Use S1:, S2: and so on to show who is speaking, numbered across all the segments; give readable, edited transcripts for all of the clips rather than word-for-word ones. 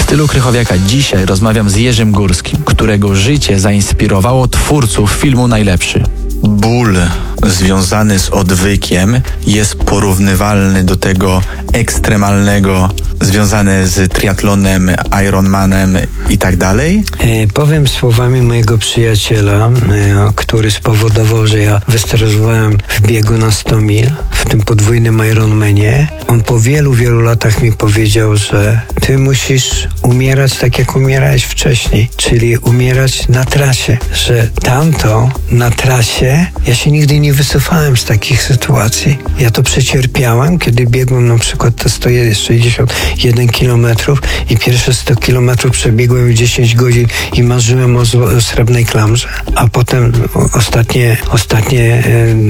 S1: stylu Krychowiaka dzisiaj rozmawiam z Jerzym Górskim, którego życie zainspirowało twórców filmu Najlepszy.
S2: Ból związany z odwykiem jest porównywalny do tego ekstremalnego, związane z triatlonem, Ironmanem i tak dalej?
S3: Powiem słowami mojego przyjaciela, który spowodował, że ja wystartowałem w biegu na 100 mil, w tym podwójnym Ironmanie. On po wielu, wielu latach mi powiedział, że ty musisz umierać tak, jak umierałeś wcześniej, czyli umierać na trasie, że tamto na trasie, ja się nigdy nie wycofałem z takich sytuacji. Ja to przecierpiałem, kiedy biegłem na przykład te 161 kilometrów i pierwsze 100 kilometrów przebiegłem w 10 godzin i marzyłem o srebrnej klamrze, a potem ostatnie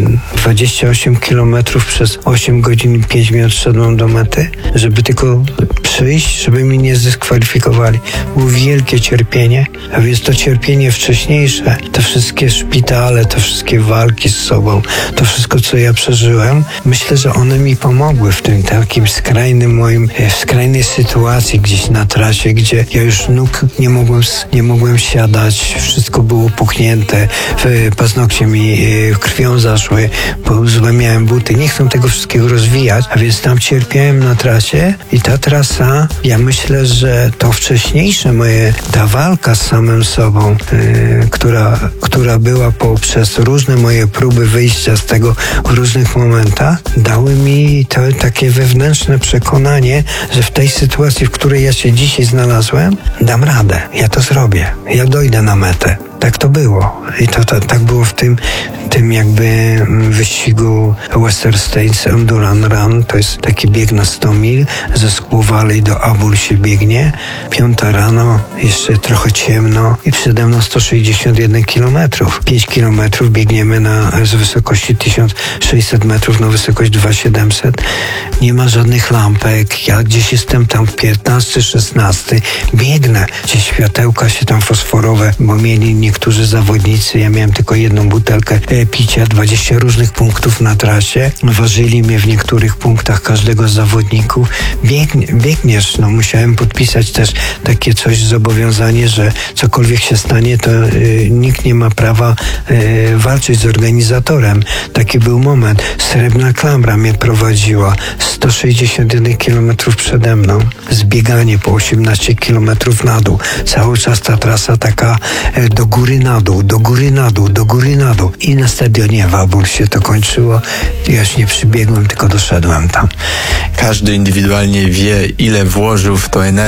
S3: 28 kilometrów przez 8 godzin i 5 minut szedłem do mety, żeby tylko przyjść, żeby mnie nie zdyskwalifikowali. Było wielkie cierpienie, a więc to cierpienie wcześniejsze, te wszystkie szpitale, te wszystkie walki z sobą, to wszystko, co ja przeżyłem, myślę, że one mi pomogły w tym takim skrajnej sytuacji gdzieś na trasie, gdzie ja już nóg nie mogłem siadać, wszystko było puchnięte, paznokcie mi krwią zaszły, bo złe miałem buty. Nie chcę tego wszystkiego rozwijać, a więc tam cierpiałem na trasie i ta trasa, ja myślę, że to wcześniejsze ta walka z samym sobą, która była poprzez różne moje próby wyjścia z tego w różnych momentach, dały mi to takie wewnętrzne przekonanie, że w tej sytuacji, w której ja się dzisiaj znalazłem, dam radę. Ja to zrobię. Ja dojdę na metę. Tak to było. I tak było w tym jakby wyścigu Western States Endurance Run. To jest taki bieg na 100 mil. Ze Squaw Valley do Abul się biegnie. 5 rano, jeszcze trochę ciemno i przede mną 161 kilometrów. 5 kilometrów biegniemy z wysokości 1600 metrów na wysokość 2700. Nie ma żadnych lampek. Ja gdzieś jestem tam 15, 16. Biegnę. Gdzieś światełka się tam fosforowe, bo mieli niektórzy zawodnicy. Ja miałem tylko jedną butelkę picia, 20 różnych punktów na trasie. Ważyli mnie w niektórych punktach każdego z zawodników. Biegniesz, musiałem podpisać też takie zobowiązanie, że cokolwiek się stanie, to nikt nie ma prawa walczyć z organizatorem. Taki był moment. Srebrna klamra mnie prowadziła. 161 km przede mną. Zbieganie po 18 km na dół. Cały czas ta trasa taka do góry na dół, do góry na dół, do góry na dół. I na stadionie w Abul się to kończyło. Ja już nie przybiegłem, tylko doszedłem tam.
S2: Każdy indywidualnie wie, ile włożył w to energii.